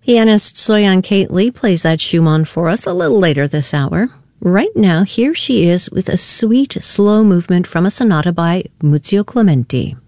Pianist Soyoung Kate Lee plays that Schumann for us a little later this hour. Right now, here she is with a sweet, slow movement from a sonata by Muzio Clementi.